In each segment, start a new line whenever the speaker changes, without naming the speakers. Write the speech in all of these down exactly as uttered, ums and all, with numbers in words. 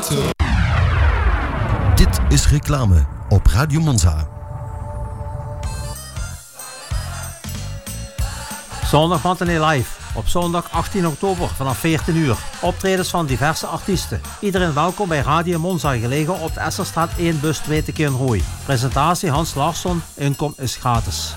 Dit is reclame op Radio Monza.
Zondag Matinee Live. Op zondag achttien oktober vanaf veertien uur. Optredens van diverse artiesten. Iedereen welkom bij Radio Monza, gelegen op de Esserstraat één, bus twee te Kernrooi. Presentatie Hans Larsson. Inkom is gratis.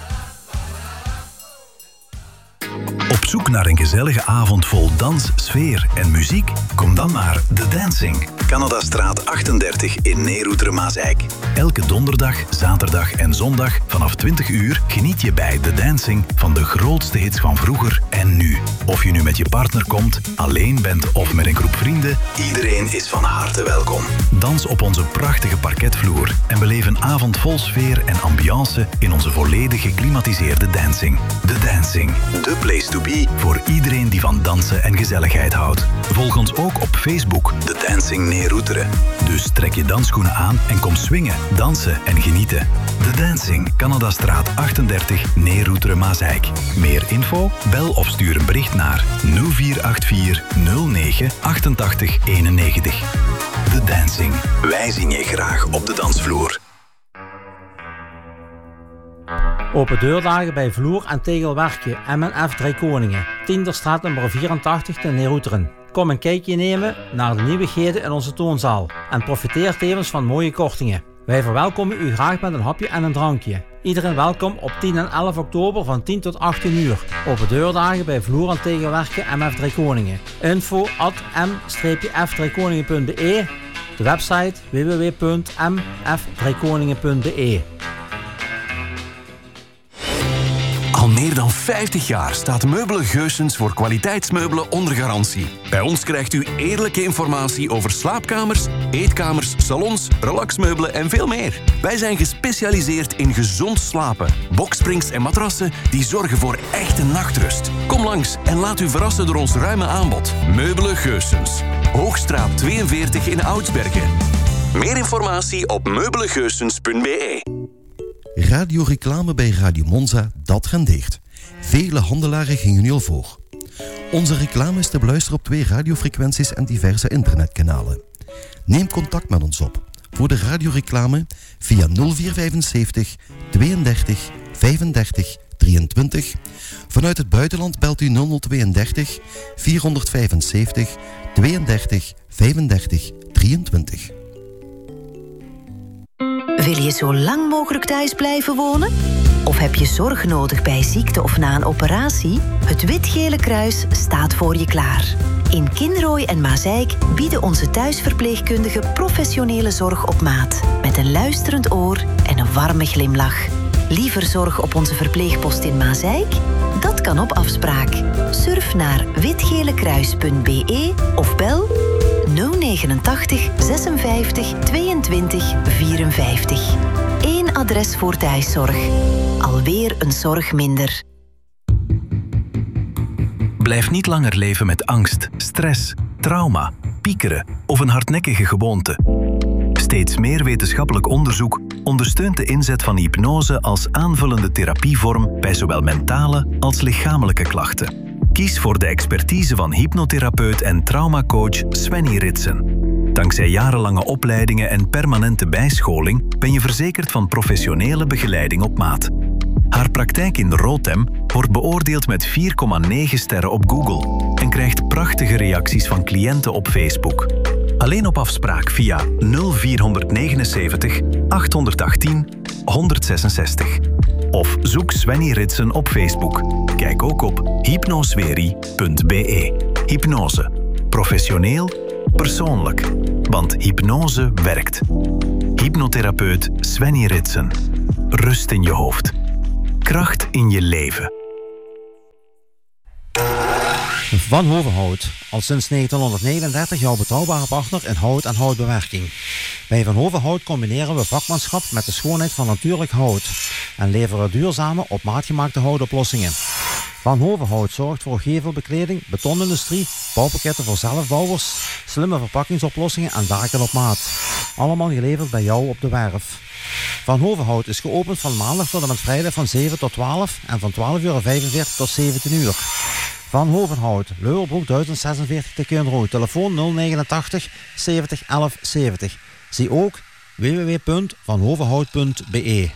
Op zoek naar een gezellige avond vol dans, sfeer en muziek? Kom dan naar The Dancing. Canadastraat achtendertig in Neeroeter-Maasijk. Elke donderdag, zaterdag en zondag vanaf twintig uur geniet je bij The Dancing van de grootste hits van vroeger en nu. Of je nu met je partner komt, alleen bent of met een groep vrienden, iedereen is van harte welkom. Dans op onze prachtige parketvloer en beleef een avond vol sfeer en ambiance in onze volledig geclimatiseerde Dancing. The Dancing, the place to be voor iedereen die van dansen en gezelligheid houdt. Volg ons ook op Facebook, The Dancing Neeroeteren. Dus trek je dansschoenen aan en kom swingen, dansen en genieten. The Dancing, Canadastraat achtendertig, Neeroeteren-Maasijk. Meer info? Bel of stuur een bericht naar nul vier acht vier nul negen achtentachtig eenennegentig. The Dancing. Wij zien je graag op de dansvloer.
Open deurdagen bij Vloer- en Tegelwerkje M en F Drijkoningen. Tienderstraat nummer vierentachtig te Neeroeteren. Kom een kijkje nemen naar de nieuwigheden in onze toonzaal. En profiteer tevens van mooie kortingen. Wij verwelkomen u graag met een hapje en een drankje. Iedereen welkom op tien en elf oktober van tien tot achttien uur. Open deurdagen bij Vloer- en Tegelwerkje M F Drijkoningen. Info at m f drijkoningen punt b e. De website w w w punt m f drijkoningen punt b e.
Al meer dan vijftig jaar staat Meubelen Goossens voor kwaliteitsmeubelen onder garantie. Bij ons krijgt u eerlijke informatie over slaapkamers, eetkamers, salons, relaxmeubelen en veel meer. Wij zijn gespecialiseerd in gezond slapen, boksprings en matrassen die zorgen voor echte nachtrust. Kom langs en laat u verrassen door ons ruime aanbod. Meubelen Goossens. Hoogstraat tweeënveertig in Oudsbergen. Meer informatie op meubelengoossens punt b e.
Radioreclame bij Radio Monza, dat rendeert. Vele handelaren gingen nu al voor. Onze reclame is te beluisteren op twee radiofrequenties en diverse internetkanalen. Neem contact met ons op voor de radioreclame via nul vier vijfenzeventig tweeëndertig vijfendertig drieëntwintig. Vanuit het buitenland belt u nul nul tweeëndertig vierhonderdvijfenzeventig tweeëndertig vijfendertig drieëntwintig.
Wil je zo lang mogelijk thuis blijven wonen? Of heb je zorg nodig bij ziekte of na een operatie? Het Wit-Gele Kruis staat voor je klaar. In Kinrooi en Maasijk bieden onze thuisverpleegkundigen professionele zorg op maat. Met een luisterend oor en een warme glimlach. Liever zorg op onze verpleegpost in Maasijk? Dat kan op afspraak. Surf naar witgelekruis punt b e of bel nul negenentachtig zesenvijftig tweeëntwintig vierenvijftig. Eén adres voor thuiszorg. Alweer een zorg minder.
Blijf niet langer leven met angst, stress, trauma, piekeren of een hardnekkige gewoonte. Steeds meer wetenschappelijk onderzoek ondersteunt de inzet van hypnose als aanvullende therapievorm bij zowel mentale als lichamelijke klachten. Kies voor de expertise van hypnotherapeut en traumacoach Svenny Ritsen. Dankzij jarenlange opleidingen en permanente bijscholing ben je verzekerd van professionele begeleiding op maat. Haar praktijk in Rotem wordt beoordeeld met vier komma negen sterren op Google en krijgt prachtige reacties van cliënten op Facebook. Alleen op afspraak via nul vier negenenzeventig achthonderdachttien honderdzesenzestig. Of zoek Svenny Ritsen op Facebook. Kijk ook op hypnosweri punt b e. Hypnose. Professioneel, persoonlijk. Want hypnose werkt. Hypnotherapeut Svenny Ritsen. Rust in je hoofd. Kracht in je leven.
Van Hovenhout, al sinds negentienhonderdnegenendertig jouw betrouwbare partner in hout en houtbewerking. Bij Van Hovenhout combineren we vakmanschap met de schoonheid van natuurlijk hout en leveren duurzame, op maat gemaakte houtoplossingen. Van Hovenhout zorgt voor gevelbekleding, betonindustrie, bouwpakketten voor zelfbouwers, slimme verpakkingsoplossingen en daken op maat. Allemaal geleverd bij jou op de werf. Van Hovenhout is geopend van maandag tot en met vrijdag van zeven tot twaalf en van twaalf uur vijfenveertig tot zeventien uur. Van Hovenhout, Leuwerbroek duizend zesenveertig te Keunrooy. Telefoon nul negenentachtig zeventig elf zeventig. Zie ook w w w punt van hovenhout punt b e.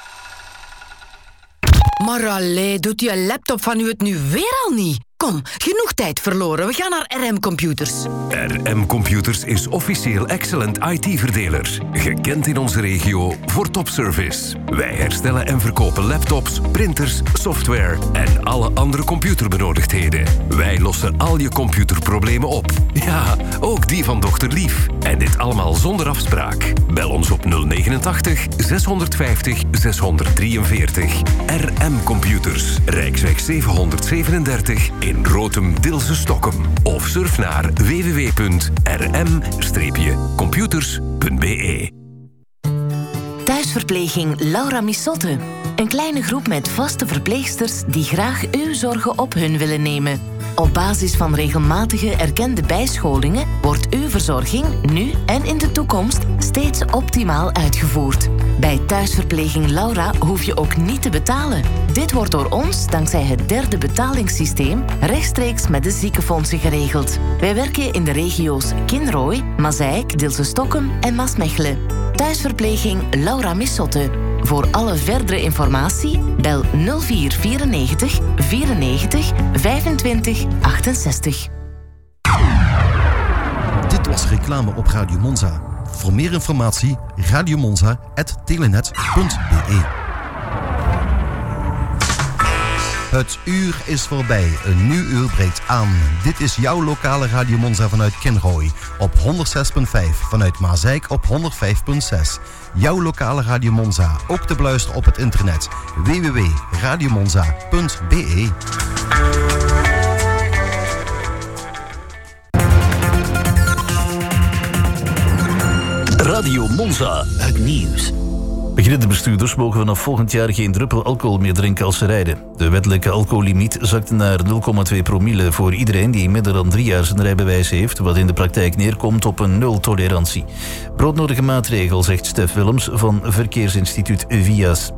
Maar allee, doet je laptop van u het nu weer al niet? Kom, genoeg tijd verloren. We gaan naar R M Computers.
R M Computers is officieel Excellent I T-verdeler. Gekend in onze regio voor topservice. Wij herstellen en verkopen laptops, printers, software en alle andere computerbenodigdheden. Wij lossen al je computerproblemen op. Ja, ook die van dochter Lief. En dit allemaal zonder afspraak. Bel ons op nul negenentachtig zeshonderdvijftig zeshonderddrieënveertig. R M Computers, Rijksweg zevenhonderdzevenendertig in Rotem-Dilse Stockholm. Of surf naar w w w punt r m computers punt b e.
Thuisverpleging Laura Missotte. Een kleine groep met vaste verpleegsters die graag uw zorgen op hun willen nemen. Op basis van regelmatige erkende bijscholingen wordt uw verzorging nu en in de toekomst steeds optimaal uitgevoerd. Bij Thuisverpleging Laura hoef je ook niet te betalen. Dit wordt door ons, dankzij het derde betalingssysteem, rechtstreeks met de ziekenfondsen geregeld. Wij werken in de regio's Kinrooy, Mazeik, Dilse Stockholm en Maasmechelen. Thuisverpleging Laura Missotte. Voor alle verdere informatie bel nul vier vierennegentig vierennegentig vijfentwintig achtenzestig.
Dit was reclame op Radio Monza. Voor meer informatie radiomonza punt telenet punt b e. Het uur is voorbij. Een nieuw uur breekt aan. Dit is jouw lokale Radio Monza vanuit Kinrooy. Op honderdzes komma vijf. Vanuit Mazeik op honderdvijf komma zes. Jouw lokale Radio Monza. Ook te beluisteren op het internet. w w w punt radiomonza punt b e.
Radio Monza. Het nieuws. Beginnende bestuurders mogen vanaf volgend jaar geen druppel alcohol meer drinken als ze rijden. De wettelijke alcohollimiet zakte naar nul komma twee promille voor iedereen die minder dan drie jaar zijn rijbewijs heeft, wat in de praktijk neerkomt op een nul-tolerantie. Broodnodige maatregel, zegt Stef Willems van Verkeersinstituut V I A S.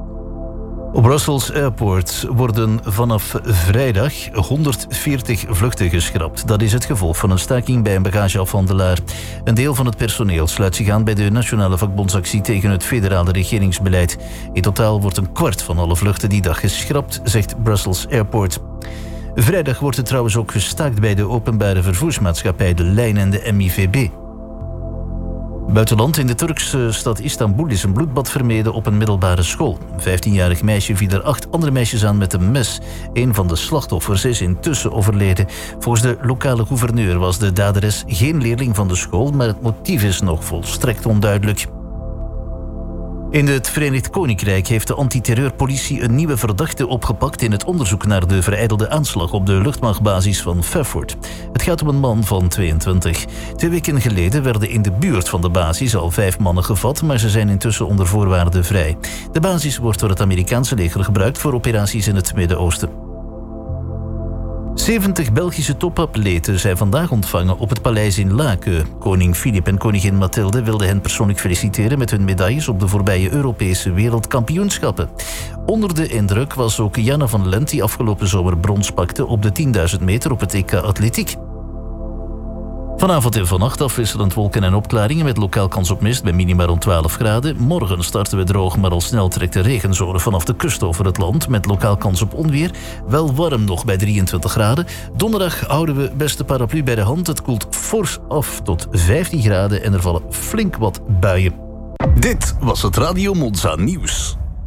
Op Brussels Airport worden vanaf vrijdag honderdveertig vluchten geschrapt. Dat is het gevolg van een staking bij een bagageafhandelaar. Een deel van het personeel sluit zich aan bij de nationale vakbondsactie tegen het federale regeringsbeleid. In totaal wordt een kwart van alle vluchten die dag geschrapt, zegt Brussels Airport. Vrijdag wordt het trouwens ook gestaakt bij de openbare vervoersmaatschappij De Lijn en de M I V B. Buitenland, in de Turkse stad Istanbul is een bloedbad vermeden op een middelbare school. Een vijftienjarig meisje viel er acht andere meisjes aan met een mes. Een van de slachtoffers is intussen overleden. Volgens de lokale gouverneur was de daderes geen leerling van de school, maar het motief is nog volstrekt onduidelijk. In het Verenigd Koninkrijk heeft de antiterreurpolitie een nieuwe verdachte opgepakt in het onderzoek naar de verijdelde aanslag op de luchtmachtbasis van Fairford. Het gaat om een man van tweeëntwintig. Twee weken geleden werden in de buurt van de basis al vijf mannen gevat, maar ze zijn intussen onder voorwaarden vrij. De basis wordt door het Amerikaanse leger gebruikt voor operaties in het Midden-Oosten. zeventig Belgische topatleten zijn vandaag ontvangen op het paleis in Laken. Koning Filip en koningin Mathilde wilden hen persoonlijk feliciteren met hun medailles op de voorbije Europese wereldkampioenschappen. Onder de indruk was ook Jana van Lent, die afgelopen zomer brons pakte op de tienduizend meter op het E K Atletiek. Vanavond en vannacht afwisselend wolken en opklaringen met lokaal kans op mist bij minima rond twaalf graden. Morgen starten we droog, maar al snel trekt de regenzone vanaf de kust over het land met lokaal kans op onweer. Wel warm nog bij drieëntwintig graden. Donderdag houden we beste paraplu bij de hand. Het koelt fors af tot vijftien graden en er vallen flink wat buien. Dit was het Radio Monza nieuws.